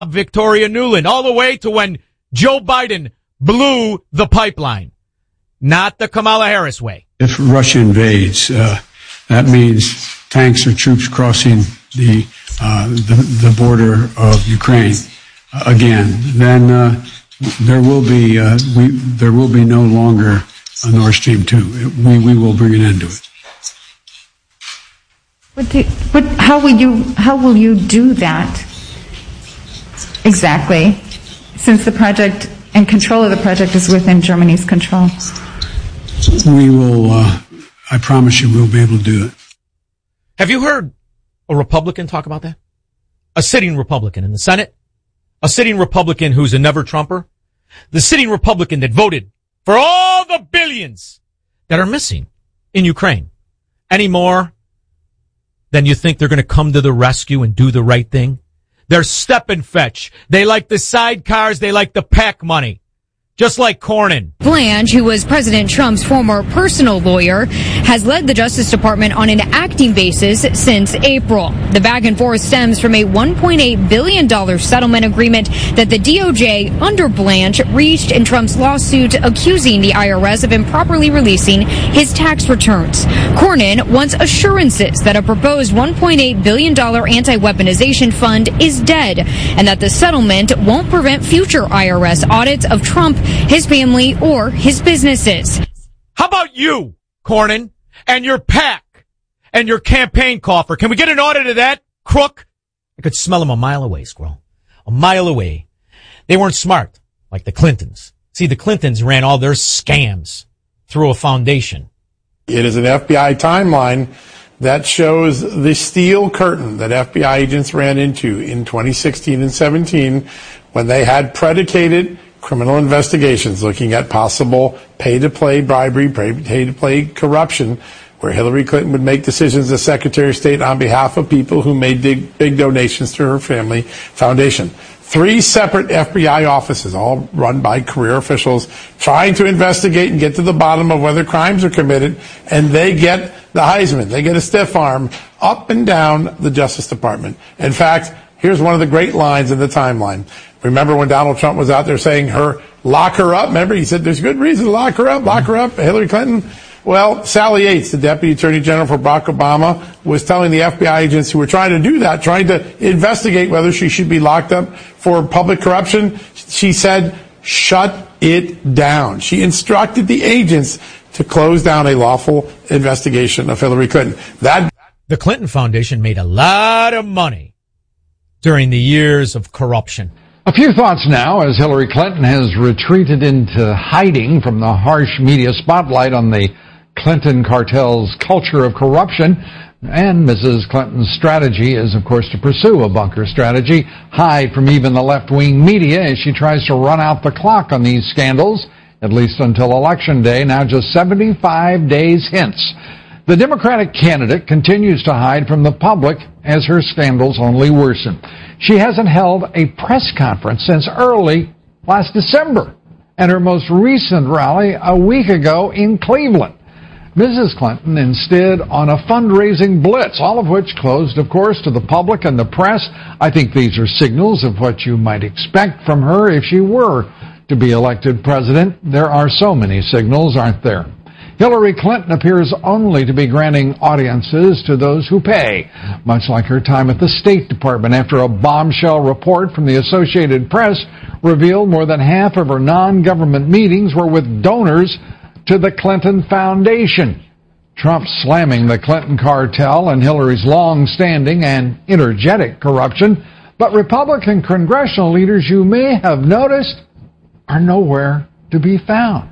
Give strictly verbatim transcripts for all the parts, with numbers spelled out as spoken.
Victoria Nuland, all the way to when Joe Biden blew the pipeline. Not the Kamala Harris way. If Russia invades, uh, that means tanks or troops crossing the uh, the, the border of Ukraine uh, again. Then uh, there will be uh, we there will be no longer a Nord Stream two. We we will bring an end to it. What do, what, how will you how will you do that exactly? Since the project and control of the project is within Germany's control. We will, uh, I promise you we'll be able to do it. Have you heard a Republican talk about that? A sitting Republican in the Senate? A sitting Republican who's a never-Trumper? The sitting Republican that voted for all the billions that are missing in Ukraine. Any more than you think they're going to come to the rescue and do the right thing? They're step and fetch. They like the sidecars. They like the PAC money. Just like Cornyn. Blanche, who was President Trump's former personal lawyer, has led the Justice Department on an acting basis since April. The back and forth stems from a one point eight billion dollars settlement agreement that the D O J under Blanche reached in Trump's lawsuit accusing the I R S of improperly releasing his tax returns. Cornyn wants assurances that a proposed one point eight billion dollars anti-weaponization fund is dead and that the settlement won't prevent future I R S audits of Trump, his family, or his businesses. How about you, Cornyn, and your PAC, and your campaign coffer? Can we get an audit of that, crook? I could smell him a mile away, Squirrel. A mile away. They weren't smart, like the Clintons. See, the Clintons ran all their scams through a foundation. It is an F B I timeline that shows the steel curtain that F B I agents ran into in twenty sixteen and seventeen when they had predicated criminal investigations looking at possible pay-to-play bribery, pay-to-play corruption, where Hillary Clinton would make decisions as Secretary of State on behalf of people who made big, big donations to her family foundation. Three separate F B I offices, all run by career officials, trying to investigate and get to the bottom of whether crimes are committed, and they get the Heisman. They get a stiff arm up and down the Justice Department. In fact, here's one of the great lines in the timeline. Remember when Donald Trump was out there saying her, lock her up? Remember, he said there's good reason to lock her up, lock her up, Hillary Clinton. Well, Sally Yates, the Deputy Attorney General for Barack Obama, was telling the F B I agents who were trying to do that, trying to investigate whether she should be locked up for public corruption. She said, shut it down. She instructed the agents to close down a lawful investigation of Hillary Clinton. That The Clinton Foundation made a lot of money during the years of corruption. A few thoughts now as Hillary Clinton has retreated into hiding from the harsh media spotlight on the Clinton cartel's culture of corruption. And Missus Clinton's strategy is, of course, to pursue a bunker strategy, hide from even the left-wing media as she tries to run out the clock on these scandals, at least until Election Day, now just seventy-five days hence. The Democratic candidate continues to hide from the public as her scandals only worsen. She hasn't held a press conference since early last December, and her most recent rally a week ago in Cleveland. Missus Clinton instead on a fundraising blitz, all of which closed, of course, to the public and the press. I think these are signals of what you might expect from her if she were to be elected president. There are so many signals, aren't there? Hillary Clinton appears only to be granting audiences to those who pay, much like her time at the State Department after a bombshell report from the Associated Press revealed more than half of her non-government meetings were with donors to the Clinton Foundation. Trump slamming the Clinton cartel and Hillary's long-standing and energetic corruption, but Republican congressional leaders, you may have noticed, are nowhere to be found.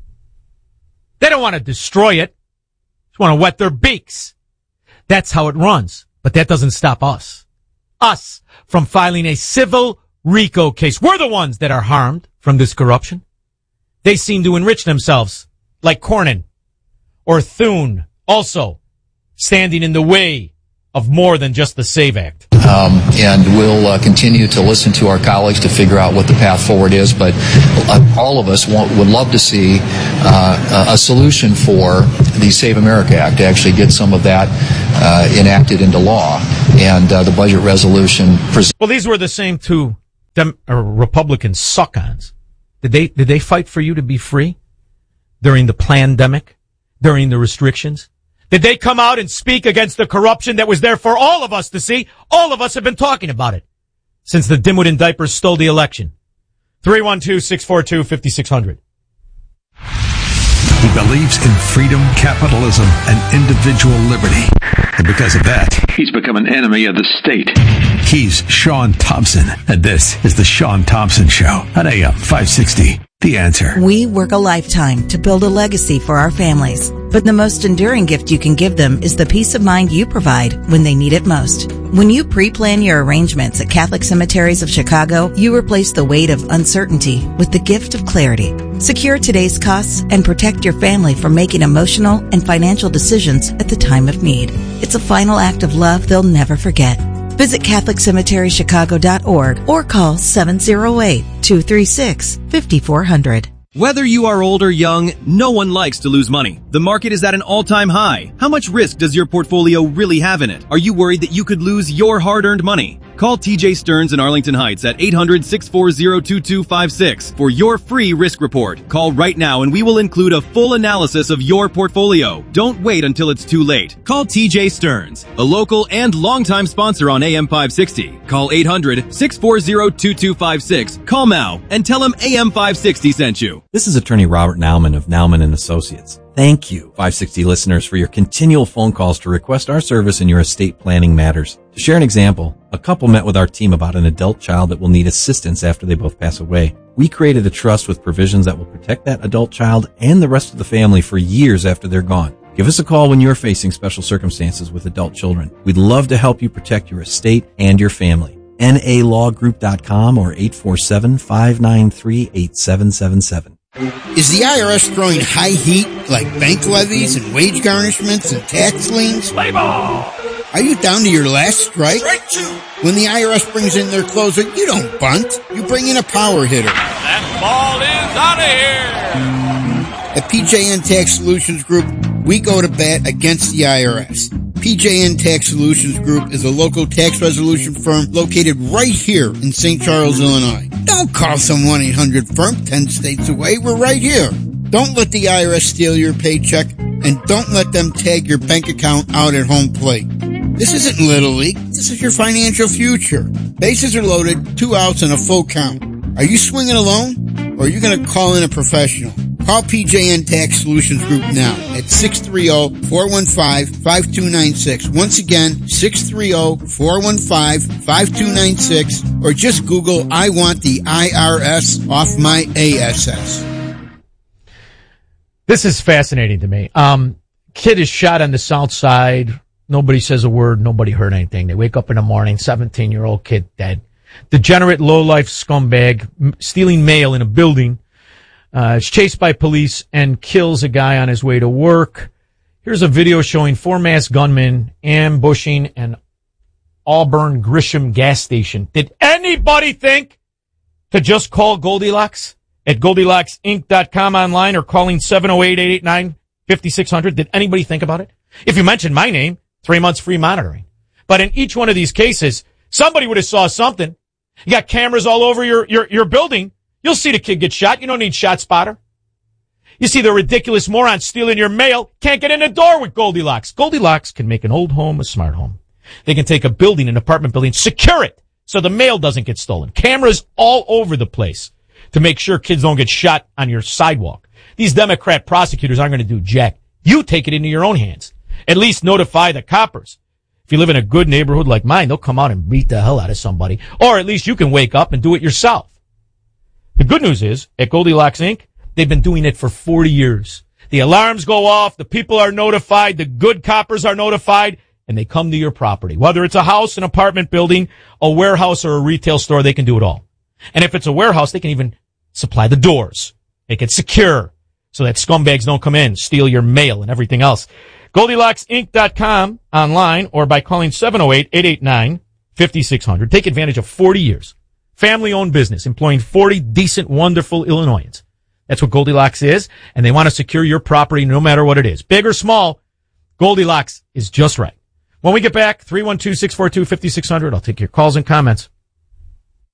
They don't want to destroy it. Just want to wet their beaks. That's how it runs. But that doesn't stop us. Us from filing a civil RICO case. We're the ones that are harmed from this corruption. They seem to enrich themselves, like Cornyn or Thune, also standing in the way of more than just the SAVE Act. Um, and we'll uh, continue to listen to our colleagues to figure out what the path forward is. But uh, all of us want, would love to see uh, a solution for the Save America Act, to actually get some of that uh, enacted into law. And uh, the budget resolution... Pres- well, these were the same two Dem- or Republican suck-ons, did they, did they fight for you to be free during the pandemic, during the restrictions? Did they come out and speak against the corruption that was there for all of us to see? All of us have been talking about it since the dimwit in diapers stole the election. three one two, six four two, five six zero zero. He believes in freedom, capitalism, and individual liberty. And because of that, he's become an enemy of the state. He's Sean Thompson, and this is the Sean Thompson Show on A M five sixty. The Answer. We work a lifetime to build a legacy for our families, but the most enduring gift you can give them is the peace of mind you provide when they need it most. When you pre-plan your arrangements at Catholic Cemeteries of Chicago, you replace the weight of uncertainty with the gift of clarity. Secure today's costs and protect your family from making emotional and financial decisions at the time of need. It's a final act of love they'll never forget. Visit Catholic Cemetery Chicago dot org or call seven oh eight, two three six, five four zero zero. Whether you are old or young, no one likes to lose money. The market is at an all-time high. How much risk does your portfolio really have in it? Are you worried that you could lose your hard-earned money? Call T J Stearns in Arlington Heights at eight hundred, six four zero, two two five six for your free risk report. Call right now and we will include a full analysis of your portfolio. Don't wait until it's too late. Call T J Stearns, a local and longtime sponsor on A M five sixty. Call eight hundred, six four zero, two two five six. Call now and tell him A M five sixty sent you. This is attorney Robert Nauman of Nauman and Associates. Thank you, five sixty listeners, for your continual phone calls to request our service in your estate planning matters. To share an example, a couple met with our team about an adult child that will need assistance after they both pass away. We created a trust with provisions that will protect that adult child and the rest of the family for years after they're gone. Give us a call when you're facing special circumstances with adult children. We'd love to help you protect your estate and your family. N A law group dot com or eight four seven, five nine three, eight seven seven seven. Is the I R S throwing high heat like bank levies and wage garnishments and tax liens? Play ball! Are you down to your last strike? Strike two! When the I R S brings in their closer, you don't bunt. You bring in a power hitter. That ball is out of here! At P J N Tax Solutions Group, we go to bat against the I R S. P J N Tax Solutions Group is a local tax resolution firm located right here in Saint Charles, Illinois. Don't call some one eight hundred firm ten states away. We're right here. Don't let the I R S steal your paycheck, and don't let them tag your bank account out at home plate. This isn't Little League. This is your financial future. Bases are loaded, two outs and a full count. Are you swinging alone, or are you going to call in a professional? Call P J N Tax Solutions Group now at six three zero, four one five, five two nine six. Once again, six three zero, four one five, five two nine six, or just Google, I want the I R S off my A S S. This is fascinating to me. Um, kid is shot on the south side. Nobody says a word. Nobody heard anything. They wake up in the morning, seventeen-year-old kid dead. Degenerate, low-life scumbag m- stealing mail in a building. Uh, is chased by police and kills a guy on his way to work. Here's a video showing four masked gunmen ambushing an Auburn Grisham gas station. Did anybody think to just call Goldilocks at Goldilocks Inc dot com online or calling seven oh eight, eight eight nine, five six zero zero? Did anybody think about it? If you mentioned my name, three months free monitoring. But in each one of these cases, somebody would have saw something. You got cameras all over your, your, your building. You'll see the kid get shot. You don't need shot spotter. You see the ridiculous moron stealing your mail. Can't get in the door with Goldilocks. Goldilocks can make an old home a smart home. They can take a building, an apartment building, secure it so the mail doesn't get stolen. Cameras all over the place to make sure kids don't get shot on your sidewalk. These Democrat prosecutors aren't going to do jack. You take it into your own hands. At least notify the coppers. If you live in a good neighborhood like mine, they'll come out and beat the hell out of somebody. Or at least you can wake up and do it yourself. The good news is, at Goldilocks Incorporated, they've been doing it for forty years. The alarms go off, the people are notified, the good coppers are notified, and they come to your property. Whether it's a house, an apartment building, a warehouse, or a retail store, they can do it all. And if it's a warehouse, they can even supply the doors. Make it secure so that scumbags don't come in, steal your mail and everything else. Goldilocks Inc dot com online or by calling seven oh eight, eight eight nine, five six zero zero. Take advantage of forty years. Family-owned business, employing forty decent, wonderful Illinoisans. That's what Goldilocks is, and they want to secure your property no matter what it is. Big or small, Goldilocks is just right. When we get back, three one two, six four two, five six zero zero. I'll take your calls and comments.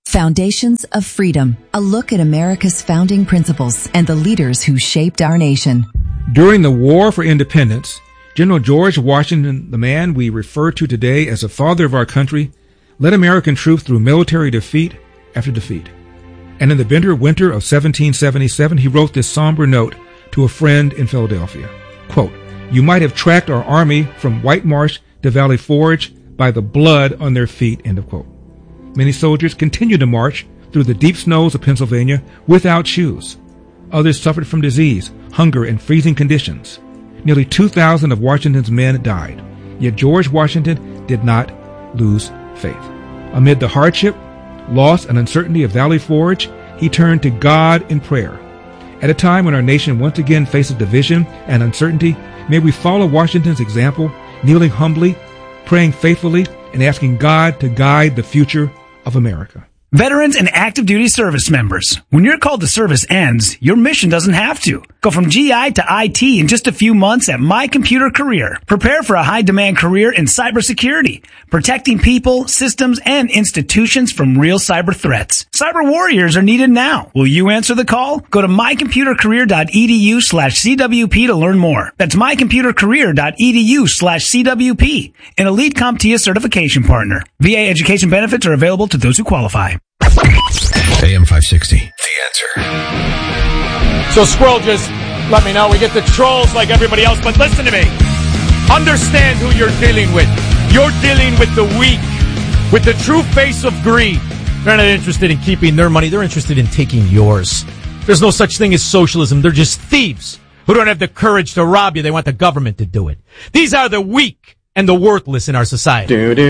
Foundations of Freedom, a look at America's founding principles and the leaders who shaped our nation. During the War for Independence, General George Washington, the man we refer to today as the father of our country, led American troops through military defeat after defeat. And in the bitter winter of seventeen seventy-seven, he wrote this somber note to a friend in Philadelphia. Quote, "You might have tracked our army from White Marsh to Valley Forge by the blood on their feet," end of quote. Many soldiers continued to march through the deep snows of Pennsylvania without shoes. Others suffered from disease, hunger, and freezing conditions. Nearly two thousand of Washington's men died. Yet George Washington did not lose faith. Amid the hardship, loss, and uncertainty of Valley Forge, he turned to God in prayer. At a time when our nation once again faces division and uncertainty, may we follow Washington's example, kneeling humbly, praying faithfully, and asking God to guide the future of America. Veterans and active duty service members, when your call to service ends, your mission doesn't have to. Go from G I to I T in just a few months at My Computer Career. Prepare for a high-demand career in cybersecurity, protecting people, systems, and institutions from real cyber threats. Cyber warriors are needed now. Will you answer the call? Go to mycomputercareer.edu slash CWP to learn more. That's mycomputercareer.edu slash CWP, an Elite CompTIA certification partner. V A education benefits are available to those who qualify. A M five sixty, The Answer. So Squirrel just let me know. We get the trolls like everybody else, but listen to me. Understand who you're dealing with. You're dealing with the weak, with the true face of greed. They're not interested in keeping their money. They're interested in taking yours. There's no such thing as socialism. They're just thieves who don't have the courage to rob you. They want the government to do it. These are the weak and the worthless in our society.